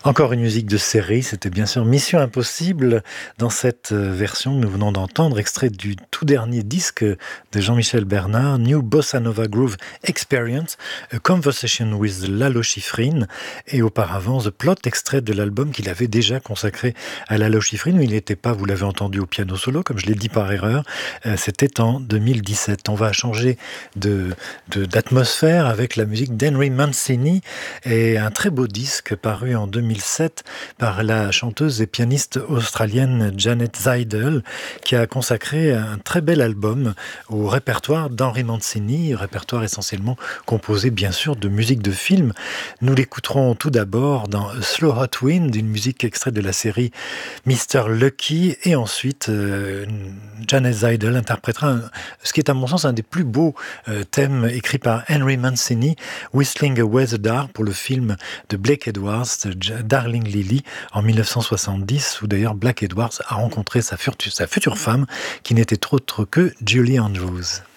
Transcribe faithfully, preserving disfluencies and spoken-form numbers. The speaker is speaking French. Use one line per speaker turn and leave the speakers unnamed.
Encore une musique de série, c'était bien sûr Mission Impossible dans cette euh, version que nous venons d'entendre, extrait du tout dernier disque de Jean-Michel Bernard, New Bossa Nova Groove Experience, A Conversation with Lalo Schifrin, et auparavant The Plot, extrait de l'album qu'il avait déjà consacré à Lalo Schifrin, où il n'était pas, vous l'avez entendu, au piano solo, comme je l'ai dit par erreur, euh, c'était en deux mille dix-sept. On va changer de, de, d'atmosphère avec la musique d'Henry Mancini, et un très beau disque paru en deux mille sept par la chanteuse et pianiste australienne Janet Zaidel, qui a consacré un très bel album au répertoire d'Henry Mancini, répertoire essentiellement composé bien sûr de musique de film. Nous l'écouterons tout d'abord dans A Slow Hot Wind, une musique extraite de la série Mister Lucky, et ensuite euh, Janet Zaidel interprétera un, ce qui est à mon sens un des plus beaux euh, thèmes écrits par Henry Mancini, Whistling Away the Dark, pour le film de Blake Edwards, Darling Lily, en mille neuf cent soixante-dix, où d'ailleurs Blake Edwards a rencontré sa future, sa future femme, qui n'était autre que Julie Andrews.